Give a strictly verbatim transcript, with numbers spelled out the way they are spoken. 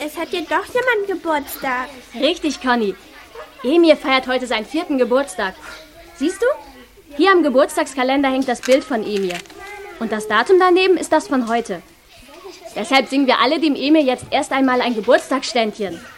es hat ja doch jemand Geburtstag. Richtig, Conny. Emir feiert heute seinen vierten Geburtstag. Siehst du? Hier am Geburtstagskalender hängt das Bild von Emir. Und das Datum daneben ist das von heute. Deshalb singen wir alle dem Emir jetzt erst einmal ein Geburtstagsständchen.